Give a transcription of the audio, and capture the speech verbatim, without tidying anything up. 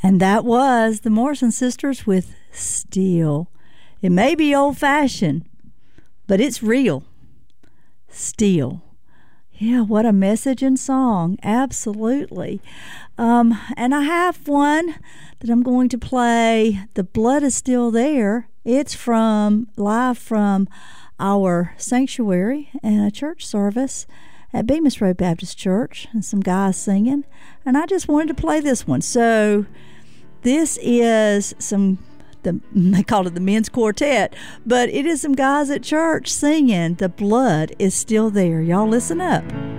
And that was the Morrison Sisters with Still. It may be old-fashioned, but it's real. Still. Yeah, what a message and song. Absolutely. Um, and I have one that I'm going to play. The Blood is Still There. It's from live from our sanctuary and a church service at Bemis Road Baptist Church, and some guys singing. And I just wanted to play this one. So this is some, the, they call it the men's quartet, but it is some guys at church singing The Blood is Still There. Y'all listen up.